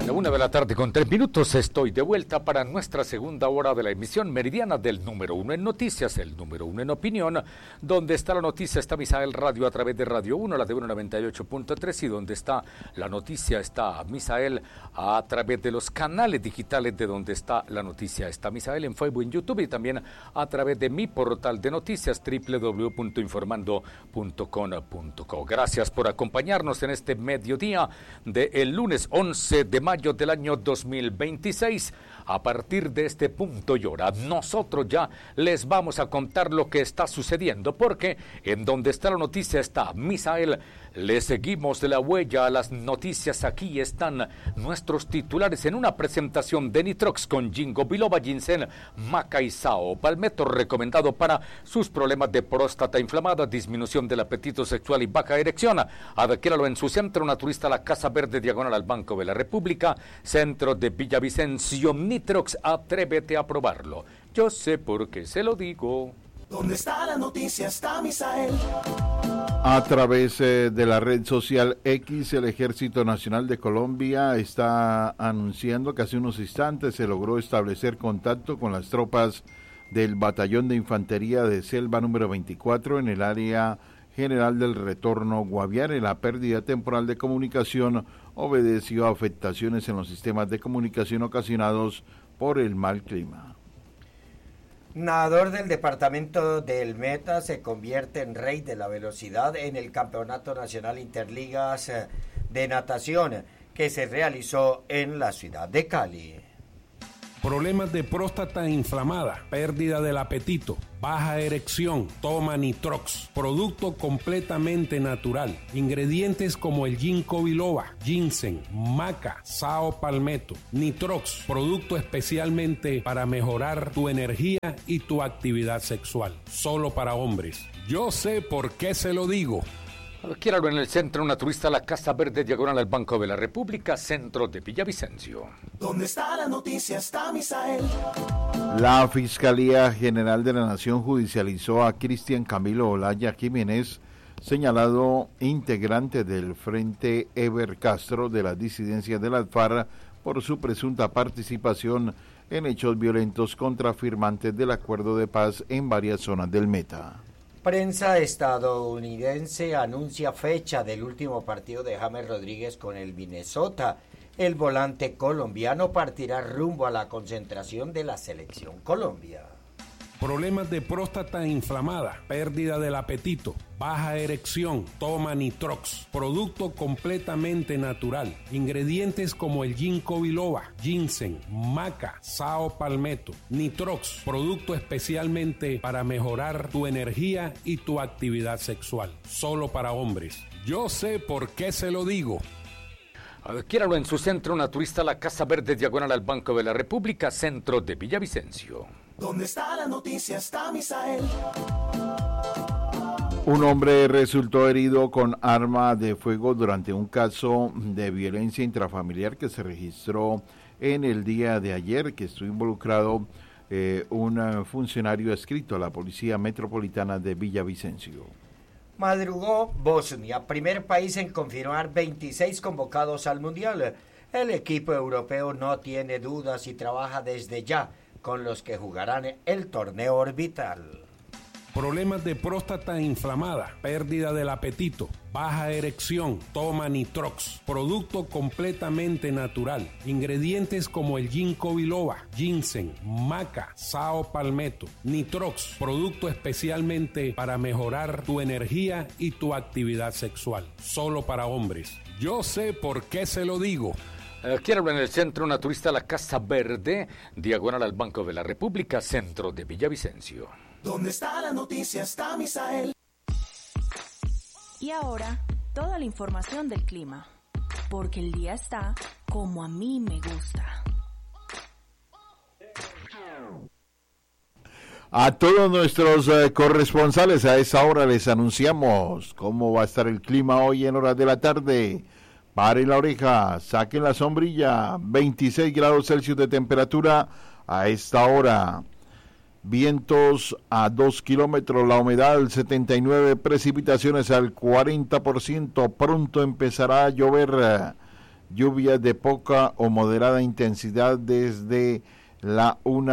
1:03 estoy de vuelta para nuestra segunda hora de la emisión meridiana del número 1 en noticias, el número 1 en opinión. Donde está la noticia está Misael Radio a través de Radio 1, la de 198.3, y donde está la noticia está Misael a través de los canales digitales de donde está la noticia. Está Misael en Facebook, en YouTube y también a través de mi portal de noticias www.informando.com.co. Gracias por acompañarnos en este mediodía del lunes 11 de mayo del año 2026. A partir de este punto y hora, nosotros ya les vamos a contar lo que está sucediendo, porque en donde está la noticia está Misael. Le seguimos de la huella a las noticias. Aquí están nuestros titulares en una presentación de Nitrox con Ginkgo biloba, ginseng, maca y sao palmetto, recomendado para sus problemas de próstata inflamada, disminución del apetito sexual y baja erección. Adquiéralo en su centro naturista La Casa Verde, diagonal al Banco de la República, centro de Villavicencio. Nitrox, atrévete a probarlo. Yo sé por qué se lo digo. ¿Dónde está la noticia? Está Misael. A través de la red social X, el Ejército Nacional de Colombia está anunciando que hace unos instantes se logró establecer contacto con las tropas del Batallón de Infantería de Selva número 24 en el área general del Retorno Guaviare. La pérdida temporal de comunicación obedeció a afectaciones en los sistemas de comunicación ocasionados por el mal clima. Nadador del departamento del Meta se convierte en rey de la velocidad en el Campeonato Nacional Interligas de Natación que se realizó en la ciudad de Cali. Problemas de próstata inflamada, pérdida del apetito, baja erección, toma Nitrox, producto completamente natural. Ingredientes como el Ginkgo biloba, ginseng, maca, sao palmetto. Nitrox, producto especialmente para mejorar tu energía y tu actividad sexual. Solo para hombres. Yo sé por qué se lo digo. Adquiéralo en el centro naturista La Casa Verde, diagonal al Banco de la República, centro de Villavicencio. ¿Dónde está la noticia? Está Misael. La Fiscalía General de la Nación judicializó a Cristian Camilo Olaya Jiménez, señalado integrante del Frente Eber Castro de las disidencias de las FARC, por su presunta participación en hechos violentos contra firmantes del acuerdo de paz en varias zonas del Meta. Prensa estadounidense anuncia fecha del último partido de James Rodríguez con el Minnesota. El volante colombiano partirá rumbo a la concentración de la Selección Colombia. Problemas de próstata inflamada, pérdida del apetito, baja erección, toma Nitrox, producto completamente natural. Ingredientes como el Ginkgo biloba, ginseng, maca, sao palmetto. Nitrox, producto especialmente para mejorar tu energía y tu actividad sexual. Solo para hombres. Yo sé por qué se lo digo. Adquiéralo en su centro naturista La Casa Verde, diagonal al Banco de la República, centro de Villavicencio. ¿Dónde está la noticia? Está Misael. Un hombre resultó herido con arma de fuego durante un caso de violencia intrafamiliar que se registró en el día de ayer, que estuvo involucrado un funcionario adscrito a la Policía Metropolitana de Villavicencio. Madrugó Bosnia, primer país en confirmar 26 convocados al Mundial. El equipo europeo no tiene dudas y trabaja desde ya con los que jugarán el torneo orbital. Problemas de próstata inflamada, pérdida del apetito, baja erección, toma Nitrox, producto completamente natural. Ingredientes como el Ginkgo biloba, ginseng, maca, sao palmetto. Nitrox, producto especialmente para mejorar tu energía y tu actividad sexual. Solo para hombres. Yo sé por qué se lo digo. Adquiéralo en el centro naturista La Casa Verde, diagonal al Banco de la República, centro de Villavicencio. ¿Dónde está la noticia? Está Misael. Y ahora, toda la información del clima, porque el día está como a mí me gusta. A todos nuestros corresponsales a esa hora les anunciamos cómo va a estar el clima hoy en horas de la tarde. Paren la oreja, saquen la sombrilla, 26 grados Celsius de temperatura a esta hora. Vientos a 2 kilómetros, la humedad al 79%, precipitaciones al 40%, pronto empezará a llover lluvias de poca o moderada intensidad desde la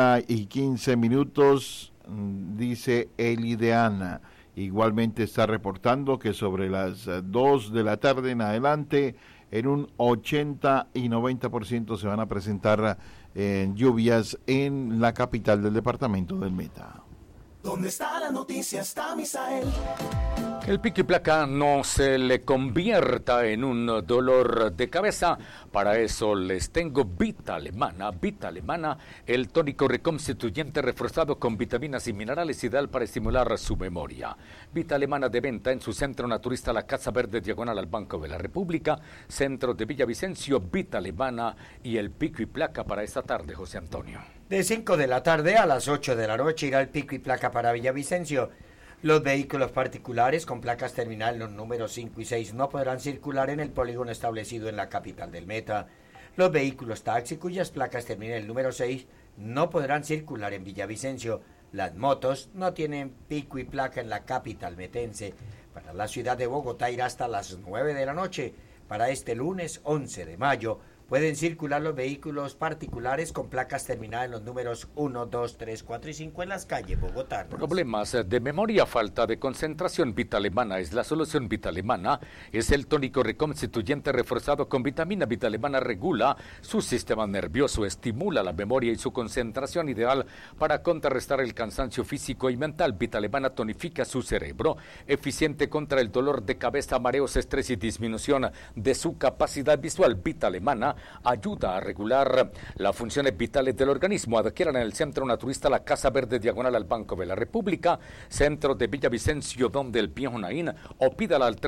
1:15, dice Elideana. Igualmente está reportando que sobre las 2 de la tarde en adelante, en un 80 y 90% se van a presentar lluvias en la capital del departamento del Meta. ¿Dónde está la noticia? Está Misael. Que el pico y placa no se le convierta en un dolor de cabeza. Para eso les tengo Vita Alemana, el tónico reconstituyente reforzado con vitaminas y minerales, ideal para estimular su memoria. Vita Alemana, de venta en su centro naturista La Casa Verde, diagonal al Banco de la República, centro de Villavicencio. Vita Alemana y el pico y placa para esta tarde, José Antonio. De 5 de la tarde a las 8 de la noche irá el pico y placa para Villavicencio. Los vehículos particulares con placas terminal los números 5 y 6 no podrán circular en el polígono establecido en la capital del Meta. Los vehículos taxi cuyas placas terminen el número 6 no podrán circular en Villavicencio. Las motos no tienen pico y placa en la capital metense. Para la ciudad de Bogotá irá hasta las 9 de la noche. Para este lunes 11 de mayo pueden circular los vehículos particulares con placas terminadas en los números 1, 2, 3, 4 y 5 en las calles bogotanas. Problemas de memoria, falta de concentración. Vita Alemana es la solución. Vita Alemana es el tónico reconstituyente reforzado con vitamina. Vita Alemana regula su sistema nervioso, estimula la memoria y su concentración, ideal para contrarrestar el cansancio físico y mental. Vita Alemana tonifica su cerebro, eficiente contra el dolor de cabeza, mareos, estrés y disminución de su capacidad visual. Vita Alemana ayuda a regular las funciones vitales del organismo. Adquieran en el Centro Naturista La Casa Verde, diagonal al Banco de la República, centro de Villavicencio, donde el Viejo Naín, o pídala al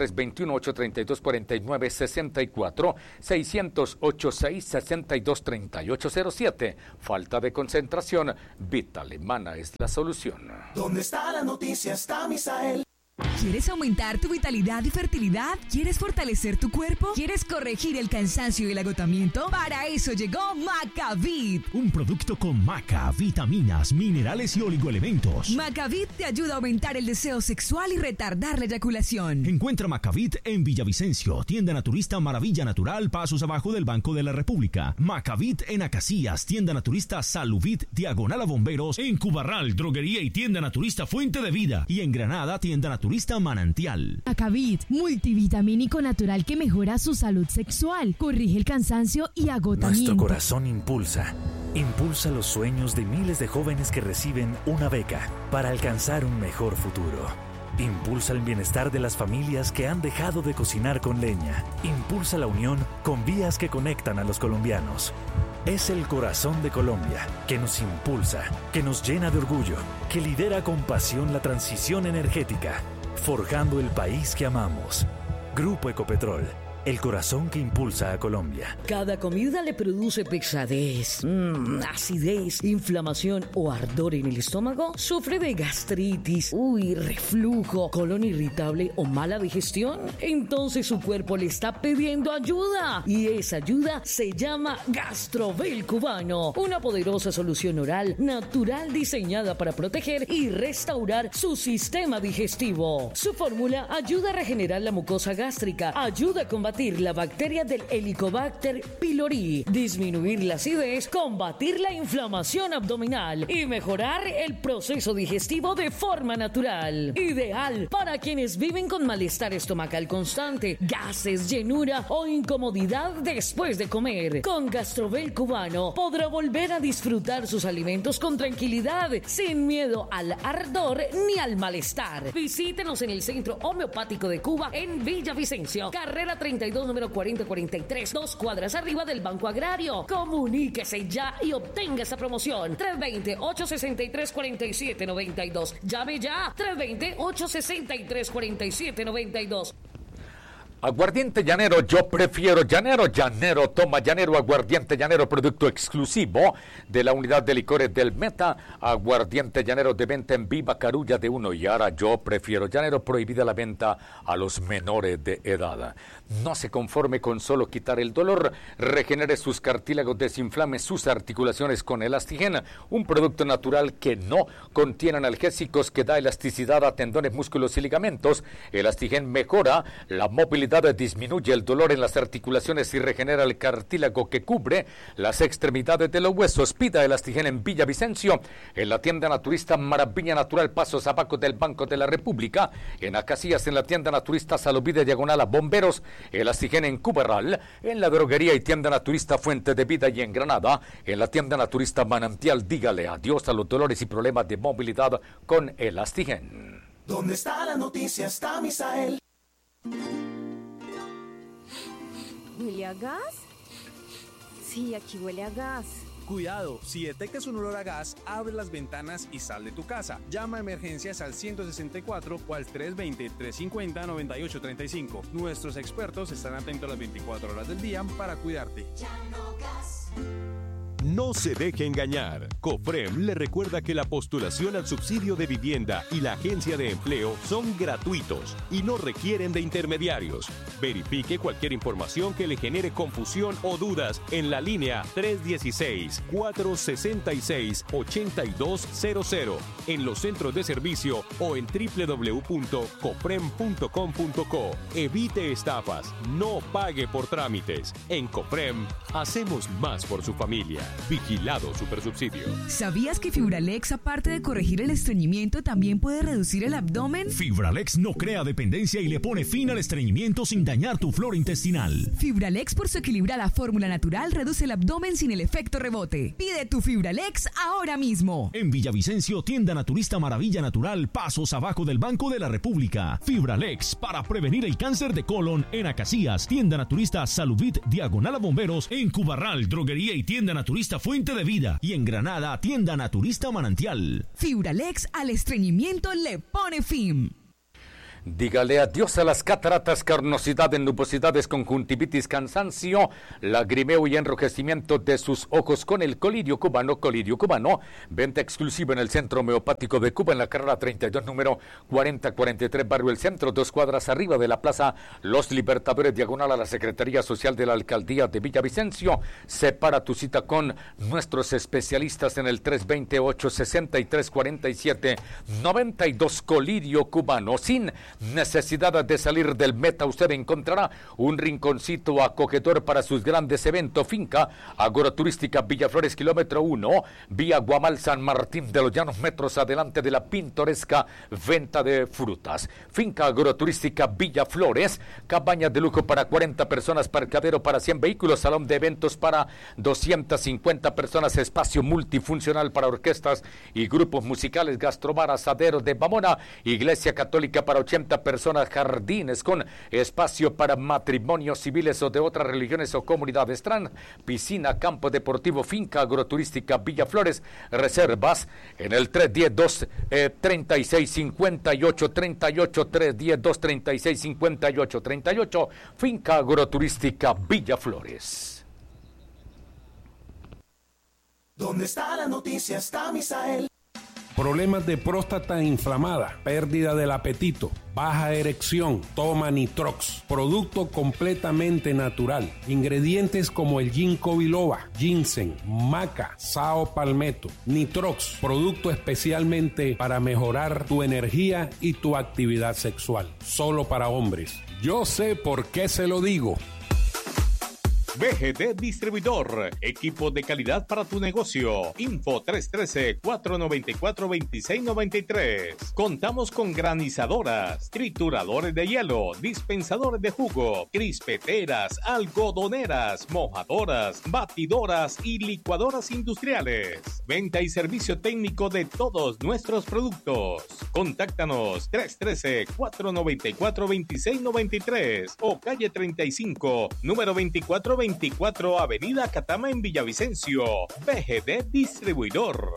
321-832-4964, 608-662-3807. Falta de concentración, Vita Alemana es la solución. ¿Dónde está la noticia? Está Misael. ¿Quieres aumentar tu vitalidad y fertilidad? ¿Quieres fortalecer tu cuerpo? ¿Quieres corregir el cansancio y el agotamiento? Para eso llegó Macavit, un producto con maca, vitaminas, minerales y oligoelementos. Macavit te ayuda a aumentar el deseo sexual y retardar la eyaculación. Encuentra Macavit en Villavicencio, tienda naturista Maravilla Natural, pasos abajo del Banco de la República. Macavit en Acacias, tienda naturista Saluvit, diagonal a Bomberos. En Cubarral, droguería y tienda naturista Fuente de Vida. Y en Granada, tienda naturista Manantial. Macavit, multivitamínico natural que mejora su salud sexual, corrige el cansancio y agotamiento. Nuestro corazón impulsa los sueños de miles de jóvenes que reciben una beca para alcanzar un mejor futuro. Impulsa el bienestar de las familias que han dejado de cocinar con leña. Impulsa la unión con vías que conectan a los colombianos. Es el corazón de Colombia, que nos impulsa, que nos llena de orgullo, que lidera con pasión la transición energética, forjando el país que amamos. Grupo Ecopetrol, el corazón que impulsa a Colombia. Cada comida le produce pesadez, acidez, inflamación o ardor en el estómago. ¿Sufre de gastritis, reflujo, colon irritable o mala digestión? Entonces su cuerpo le está pidiendo ayuda. Y esa ayuda se llama Gastrovel Cubano. Una poderosa solución oral natural diseñada para proteger y restaurar su sistema digestivo. Su fórmula ayuda a regenerar la mucosa gástrica, ayuda a combatir la bacteria del Helicobacter pylori, disminuir la acidez, combatir la inflamación abdominal y mejorar el proceso digestivo de forma natural. Ideal para quienes viven con malestar estomacal constante, gases, llenura o incomodidad después de comer. Con Gastrovel Cubano podrá volver a disfrutar sus alimentos con tranquilidad, sin miedo al ardor ni al malestar. Visítenos en el Centro Homeopático de Cuba en Villavicencio, carrera 32, número 4043, 2 cuadras arriba del Banco Agrario. Comuníquese ya y obtenga esa promoción. 320-863-4792. Llame ya. 320-863-4792. Aguardiente Llanero, yo prefiero Llanero. Llanero, toma Llanero, aguardiente Llanero, producto exclusivo de la unidad de licores del Meta. Aguardiente Llanero, de venta en Viva Carulla de 1 y ahora yo prefiero Llanero, prohibida la venta a los menores de edad. No se conforme con solo quitar el dolor, regenere sus cartílagos, desinflame sus articulaciones con Elastigen, un producto natural que no contiene analgésicos, que da elasticidad a tendones, músculos y ligamentos. Elastigen mejora la movilidad movilidad, disminuye el dolor en las articulaciones y regenera el cartílago que cubre las extremidades de los huesos. Pida Elastigen en Villavicencio, en la tienda naturista Maravilla Natural, pasos abajo del Banco de la República, en Acacias, en la tienda naturista Salubide diagonal a Bomberos, Elastigen en Cubarral, en la droguería y tienda naturista Fuente de Vida y en Granada, en la tienda naturista Manantial. Dígale adiós a los dolores y problemas de movilidad con Elastigen. ¿Dónde está la noticia? Está Misael. ¿Huele a gas? Sí, aquí huele a gas. Cuidado, si detectas un olor a gas, abre las ventanas y sal de tu casa. Llama a emergencias al 164 o al 320-350-9835. Nuestros expertos están atentos las 24 horas del día para cuidarte. No se deje engañar. COFREM le recuerda que la postulación al subsidio de vivienda y la agencia de empleo son gratuitos y no requieren de intermediarios. Verifique cualquier información que le genere confusión o dudas en la línea 316-466-8200 en los centros de servicio o en www.cofrem.com.co. Evite estafas, no pague por trámites. En COFREM hacemos más por su familia. Vigilado Supersubsidio. ¿Sabías que Fibralex, aparte de corregir el estreñimiento, también puede reducir el abdomen? Fibralex no crea dependencia y le pone fin al estreñimiento sin dañar tu flora intestinal. Fibralex, por su equilibrada fórmula natural, reduce el abdomen sin el efecto rebote. Pide tu Fibralex ahora mismo. En Villavicencio, tienda naturista Maravilla Natural, pasos abajo del Banco de la República. Fibralex, para prevenir el cáncer de colon. En Acacias, tienda naturista Salubit diagonal a Bomberos. En Cubarral, droguería y tienda naturista Fuente de Vida, y en Granada, tienda naturista Manantial. Fibralex al estreñimiento le pone fin. Dígale adiós a las cataratas, carnosidad, nubosidades, conjuntivitis, cansancio, lagrimeo y enrojecimiento de sus ojos con el colirio cubano. Colirio cubano, venta exclusiva en el Centro Homeopático de Cuba, en la carrera 32, número 4043, barrio El Centro, 2 cuadras arriba de la Plaza Los Libertadores, diagonal a la Secretaría Social de la Alcaldía de Villavicencio. Separa tu cita con nuestros especialistas en el 320-863-47-92. Colirio cubano, sin necesidad de salir del meta, usted encontrará un rinconcito acogedor para sus grandes eventos. Finca agroturística Villaflores, kilómetro 1, vía Guamal San Martín de los Llanos, metros adelante de la pintoresca venta de frutas. Finca agroturística Villaflores, cabaña de lujo para 40 personas, parqueadero para 100 vehículos, salón de eventos para 250 personas, espacio multifuncional para orquestas y grupos musicales, gastrobar, asadero de Bamona, iglesia católica para 80 personas, jardines con espacio para matrimonios civiles o de otras religiones o comunidades trans, piscina, campo deportivo. Finca agroturística Villaflores, reservas en el 310-236-5838, 310-236-5838, Finca agroturística Villaflores. ¿Dónde está la noticia? Está Misael. Problemas de próstata inflamada, pérdida del apetito, baja erección. Toma Nitrox, producto completamente natural. Ingredientes como el ginkgo biloba, ginseng, maca, sao palmetto. Nitrox, producto especialmente para mejorar tu energía y tu actividad sexual. Solo para hombres. Yo sé por qué se lo digo. BGD Distribuidor, equipo de calidad para tu negocio. Info 313-494-2693. Contamos con granizadoras, trituradores de hielo, dispensadores de jugo, crispeteras, algodoneras, mojadoras, batidoras y licuadoras industriales. Venta y servicio técnico de todos nuestros productos. Contáctanos 313-494-2693 o calle 35, número 2424, Avenida Catama en Villavicencio. BGD Distribuidor.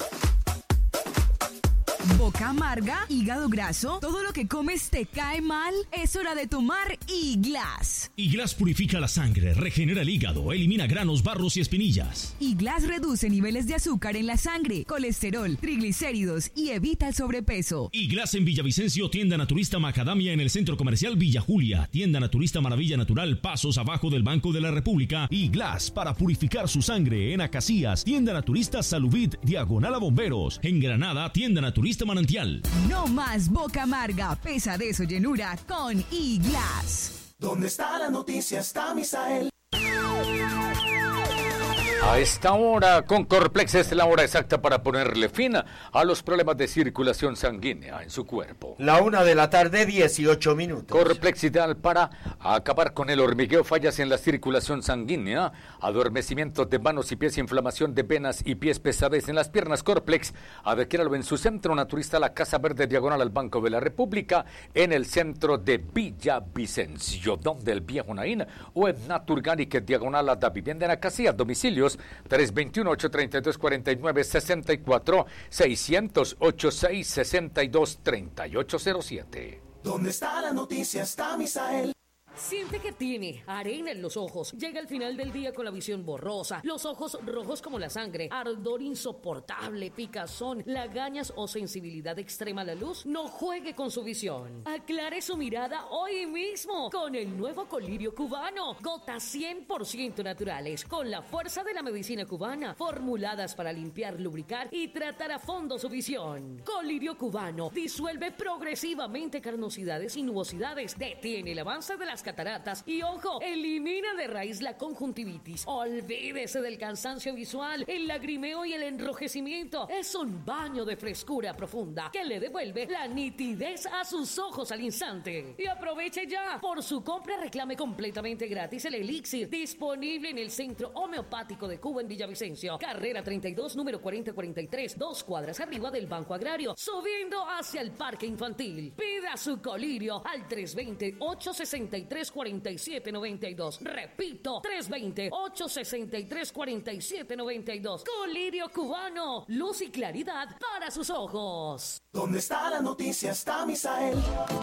Boca amarga, hígado graso, todo lo que comes te cae mal. Es hora de tomar Iglas. Iglas purifica la sangre, regenera el hígado, elimina granos, barros y espinillas. Iglas reduce niveles de azúcar en la sangre, colesterol, triglicéridos y evita el sobrepeso. Iglas en Villavicencio, tienda naturista Macadamia en el Centro Comercial Villa Julia, tienda naturista Maravilla Natural, pasos abajo del Banco de la República. Iglas para purificar su sangre en Acacias, tienda naturista Salubit diagonal a Bomberos. En Granada, tienda naturista Manantial. No más boca amarga, pesadez o llenura con Iglas. Donde está la noticia está Misael. A esta hora, con Corplex es la hora exacta para ponerle fin a los problemas de circulación sanguínea en su cuerpo. La 1:18 p.m. Corplex ideal para acabar con el hormigueo, fallas en la circulación sanguínea, adormecimiento de manos y pies, inflamación de venas y pies, pesadez en las piernas. Corplex, adquiéralo en su centro naturista, la Casa Verde, diagonal al Banco de la República, en el centro de Villavicencio, donde el viejo Naín, o en Naturganic, diagonal a la vivienda en Acacias, domicilios 321-832-4964, 600-8662-3807. Donde está la noticia está Misael. Siente que tiene arena en los ojos. Llega el final del día con la visión borrosa, los ojos rojos como la sangre, ardor insoportable, picazón, lagañas o sensibilidad extrema a la luz. No juegue con su visión. Aclare su mirada hoy mismo con el nuevo colirio cubano. Gotas 100% naturales, con la fuerza de la medicina cubana, formuladas para limpiar, lubricar y tratar a fondo su visión. Colirio cubano disuelve progresivamente carnosidades y nubosidades, detiene el avance de las cataratas y, ojo, elimina de raíz la conjuntivitis. Olvídese del cansancio visual, el lagrimeo y el enrojecimiento. Es un baño de frescura profunda que le devuelve la nitidez a sus ojos al instante. Y aproveche ya. Por su compra reclame completamente gratis el elixir, disponible en el Centro Homeopático de Cuba en Villavicencio, carrera 32, número 4043, 2 cuadras arriba del Banco Agrario, subiendo hacia el Parque Infantil. Pida su colirio al 320-863-4792. Repito, 320-863-4792. Colirio cubano, luz y claridad para sus ojos. Donde está la noticia está Misael.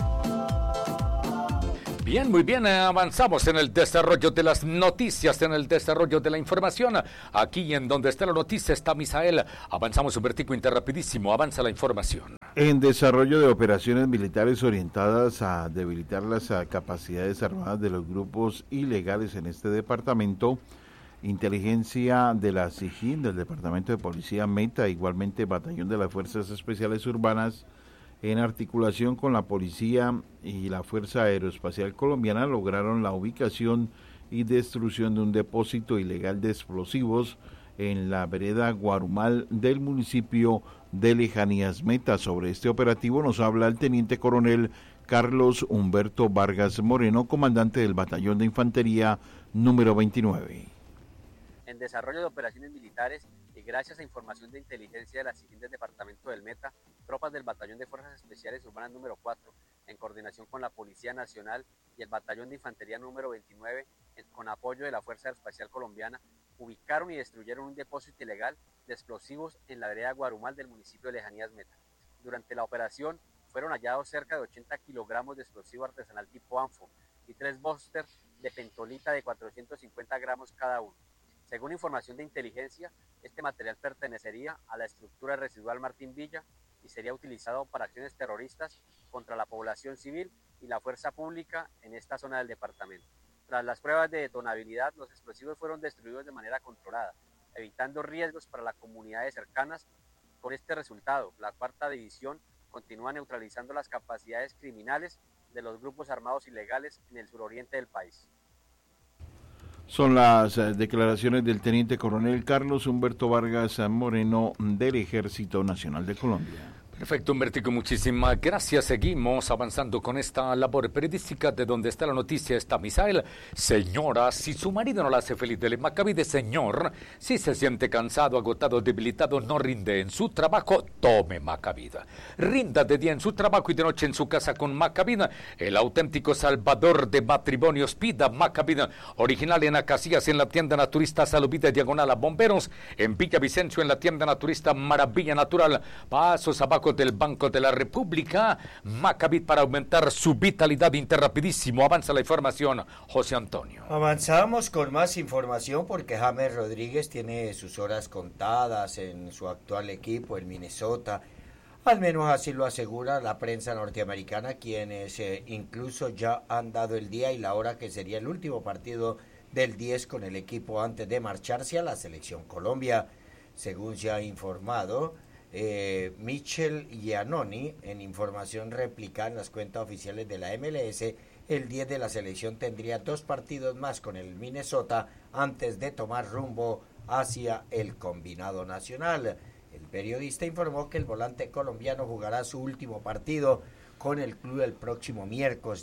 Bien, muy bien, avanzamos en el desarrollo de las noticias, en el desarrollo de la información. Aquí en Donde está la noticia está Misael. Avanzamos un vertigo interrapidísimo, avanza la información. En desarrollo de operaciones militares orientadas a debilitar las capacidades armadas de los grupos ilegales en este departamento, inteligencia de la SIJIN, del Departamento de Policía Meta, igualmente Batallón de las Fuerzas Especiales Urbanas, en articulación con la Policía y la Fuerza Aeroespacial Colombiana, lograron la ubicación y destrucción de un depósito ilegal de explosivos en la vereda Guarumal del municipio de Lejanías Meta. Sobre este operativo nos habla el teniente coronel Carlos Humberto Vargas Moreno, comandante del Batallón de Infantería número 29. En desarrollo de operaciones militares y gracias a información de inteligencia de la SIJIN del Departamento del Meta, tropas del Batallón de Fuerzas Especiales Urbanas número 4, en coordinación con la Policía Nacional y el Batallón de Infantería número 29, con apoyo de la Fuerza Aeroespacial Colombiana, ubicaron y destruyeron un depósito ilegal de explosivos en la vereda Guarumal del municipio de Lejanías Meta. Durante la operación fueron hallados cerca de 80 kilogramos de explosivo artesanal tipo ANFO y 3 bústers de pentolita de 450 gramos cada uno. Según información de inteligencia, este material pertenecería a la estructura residual Martín Villa y sería utilizado para acciones terroristas contra la población civil y la fuerza pública en esta zona del departamento. Tras las pruebas de detonabilidad, los explosivos fueron destruidos de manera controlada, evitando riesgos para las comunidades cercanas. Con este resultado, la Cuarta División continúa neutralizando las capacidades criminales de los grupos armados ilegales en el suroriente del país. Son las declaraciones del teniente coronel Carlos Humberto Vargas Moreno del Ejército Nacional de Colombia. Perfecto, Humbertico, muchísimas gracias. Seguimos avanzando con esta labor periodística de Donde está la noticia está Misael. Señora, si su marido no la hace feliz, dele Macavit. Señor, si se siente cansado, agotado, debilitado, no rinde en su trabajo, tome Macavit. Rinda de día en su trabajo y de noche en su casa con Macavit, el auténtico salvador de matrimonios. Pida Macavit, original en Acacias, en la tienda naturista Saluvita, diagonal a Bomberos, en Villavicencio, en la tienda naturista Maravilla Natural, pasos abajo del Banco de la República. Macavit para aumentar su vitalidad. Interrapidísimo, avanza la información, José Antonio. Avanzamos con más información porque James Rodríguez tiene sus horas contadas en su actual equipo, en Minnesota. Al menos así lo asegura la prensa norteamericana, quienes incluso ya han dado el día y la hora que sería el último partido del 10 con el equipo antes de marcharse a la Selección Colombia. Según se ha informado, Michel Giannoni, en información replicada en las cuentas oficiales de la MLS, el 10 de la selección tendría 2 partidos más con el Minnesota antes de tomar rumbo hacia el combinado nacional. El periodista informó que el volante colombiano jugará su último partido con el club el próximo miércoles,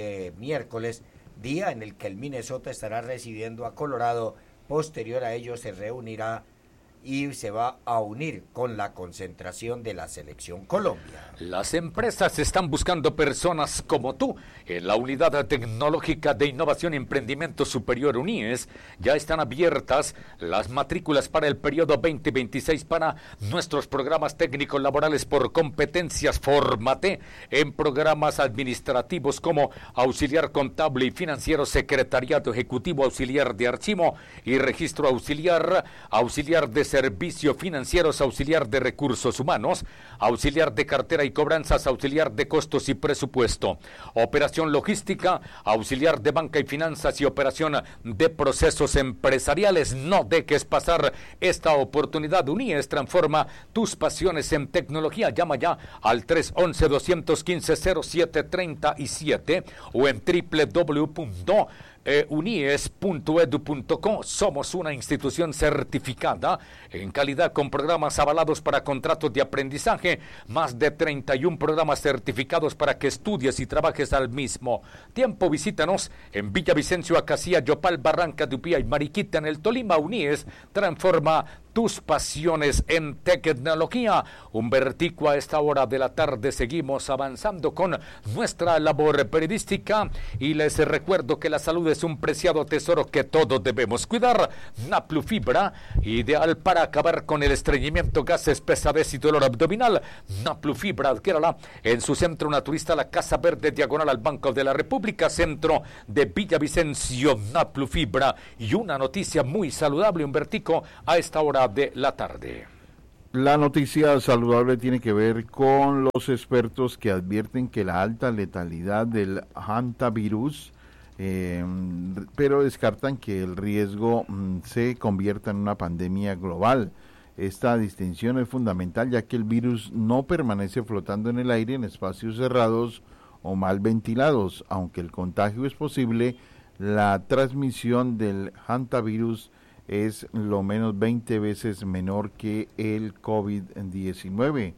día en el que el Minnesota estará recibiendo a Colorado. Posterior a ello se reunirá y se va a unir con la concentración de la Selección Colombia. Las empresas están buscando personas como tú. En la Unidad Tecnológica de Innovación y Emprendimiento Superior UNIES ya están abiertas las matrículas para el periodo 2026 para nuestros programas técnicos laborales por competencias. Fórmate en programas administrativos como auxiliar contable y financiero, secretariado ejecutivo, auxiliar de archivo y registro auxiliar, auxiliar de servicios financieros, auxiliar de recursos humanos, auxiliar de cartera y cobranzas, auxiliar de costos y presupuesto, operación logística, auxiliar de banca y finanzas y operación de procesos empresariales. No dejes pasar esta oportunidad. UNIES transforma tus pasiones en tecnología. Llama ya al 311-215-0737 o en www.unies.edu.co. Somos una institución certificada en calidad con programas avalados para contratos de aprendizaje, más de 31 programas certificados para que estudies y trabajes al mismo tiempo. Visítanos en Villavicencio, Acacía, Yopal, Barranca de Upía y Mariquita en el Tolima. UNIES transforma tus pasiones en tecnología. Humbertico, a esta hora de la tarde seguimos avanzando con nuestra labor periodística y les recuerdo que la salud es un preciado tesoro que todos debemos cuidar. Naplufibra, ideal para acabar con el estreñimiento, gases, pesadez y dolor abdominal. Naplufibra, adquiérala en su centro naturista, la Casa Verde, diagonal al Banco de la República, centro de Villavicencio. Naplufibra. Y una noticia muy saludable, Humbertico, a esta hora de la tarde. La noticia saludable tiene que ver con los expertos que advierten que la alta letalidad del hantavirus, pero descartan que el riesgo se convierta en una pandemia global. Esta distinción es fundamental ya que el virus no permanece flotando en el aire en espacios cerrados o mal ventilados. Aunque el contagio es posible, la transmisión del hantavirus es lo menos 20 veces menor que el COVID-19.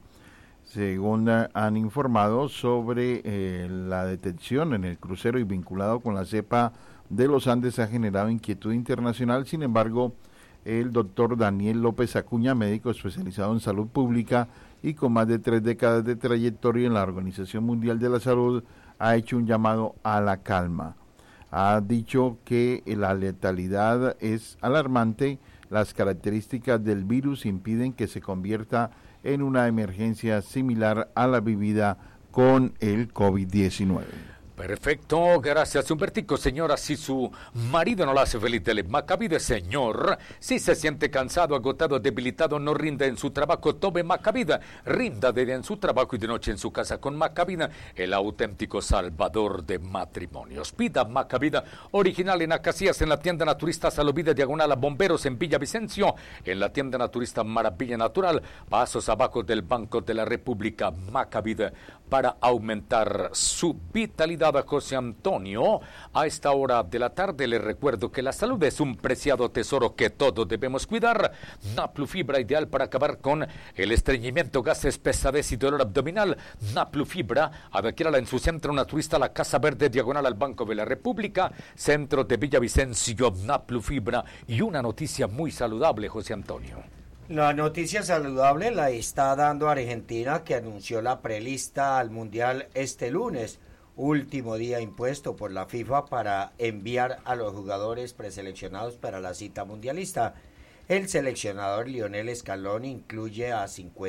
Según han informado sobre la detección en el crucero y vinculado con la cepa de los Andes, ha generado inquietud internacional. Sin embargo, el doctor Daniel López Acuña, médico especializado en salud pública y con más de 3 décadas de trayectoria en la Organización Mundial de la Salud, ha hecho un llamado a la calma. Ha dicho que la letalidad es alarmante. Las características del virus impiden que se convierta en una emergencia similar a la vivida con el COVID-19. Perfecto, gracias Humbertico. Señora, si su marido no la hace feliz, dele Macavide. Señor, si se siente cansado, agotado, debilitado, no rinda en su trabajo, tome Macavida. Rinda de día en su trabajo y de noche en su casa con Macavida, el auténtico salvador de matrimonios. Pida Macavida, original en Acacías, en la tienda naturista Saluvide, diagonal a Bomberos, en Villavicencio, en la tienda naturista Maravilla Natural, pasos abajo del Banco de la República. Macavida, para aumentar su vitalidad. José Antonio, a esta hora de la tarde les recuerdo que la salud es un preciado tesoro que todos debemos cuidar. Naplufibra, ideal para acabar con el estreñimiento, gases, pesadez y dolor abdominal. Naplufibra, adquiérala en su centro naturista, la Casa Verde, diagonal al Banco de la República, centro de Villavicencio. Naplufibra. Y una noticia muy saludable, José Antonio. La noticia saludable la está dando Argentina, que anunció la prelista al Mundial este lunes, último día impuesto por la FIFA para enviar a los jugadores preseleccionados para la cita mundialista. El seleccionador Lionel Scaloni incluye a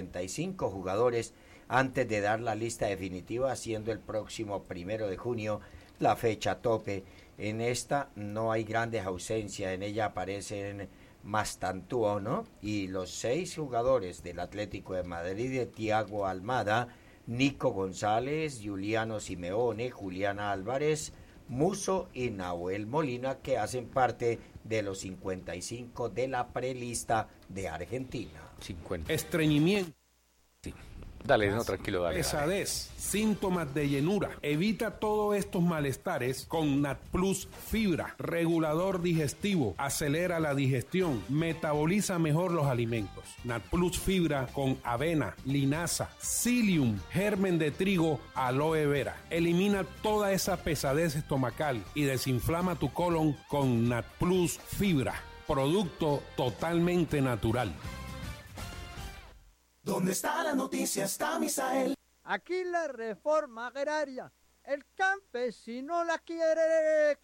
55 jugadores antes de dar la lista definitiva, siendo el próximo 1 de junio la fecha tope. En esta no hay grandes ausencias, en ella aparecen Mastantuono y los 6 jugadores del Atlético de Madrid, Thiago Almada, Nico González, Juliano Simeone, Juliana Álvarez, Musso y Nahuel Molina, que hacen parte de los 55 de la prelista de Argentina. Estreñimiento. Sí. Dale, no, tranquilo, dale. Pesadez, síntomas de llenura. Evita todos estos malestares con NatPlus Fibra, regulador digestivo, acelera la digestión, metaboliza mejor los alimentos. NatPlus Fibra con avena, linaza, psyllium, germen de trigo, aloe vera. Elimina toda esa pesadez estomacal y desinflama tu colon con NatPlus Fibra, producto totalmente natural. ¿Dónde está la noticia? Está Misael. Aquí la reforma agraria. El campesino la quiere